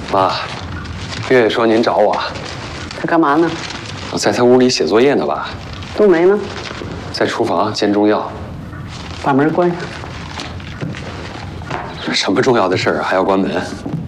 妈，月月说您找我， 他干嘛呢？ 我在他屋里写作业呢吧？ 冬梅呢？ 在厨房煎中药。 把门关上。 什么重要的事儿还要关门？